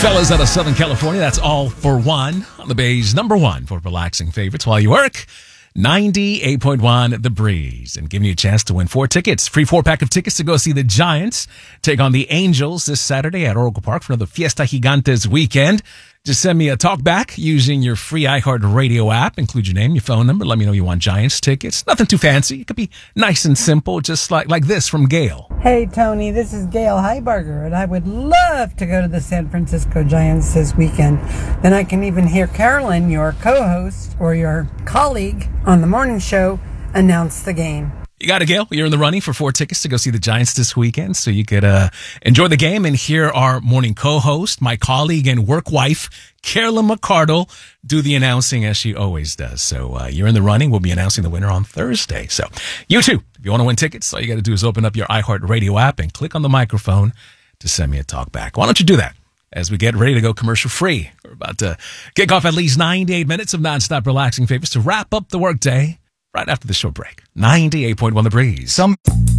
Fellas out of Southern California, that's All for One on the Bay's number one for relaxing favorites while you work. 98.1 The Breeze, and giving you a chance to win 4 tickets. Free 4-pack of tickets to go see the Giants take on the Angels this Saturday at Oracle Park for another Fiesta Gigantes weekend. Just send me a talkback using your free iHeartRadio app. Include your name, your phone number. Let me know you want Giants tickets. Nothing too fancy. It could be nice and simple, just like this from Gail. Hey, Tony, this is Gail Heiberger, and I would love to go to the San Francisco Giants this weekend. Then I can even hear Carolyn, your co-host or your colleague on the morning show, announce the game. You got it, Gail. You're in the running for 4 tickets to go see the Giants this weekend, so you could enjoy the game and hear our morning co-host, my colleague and work wife, Carolyn McCardle, do the announcing as she always does. So you're in the running. We'll be announcing the winner on Thursday. So you too, if you want to win tickets, all you got to do is open up your iHeartRadio app and click on the microphone to send me a talk back. Why don't you do that as we get ready to go commercial free? We're about to kick off at least 98 minutes of nonstop relaxing favorites to wrap up the workday. Right after the short break. 98.1 The Breeze.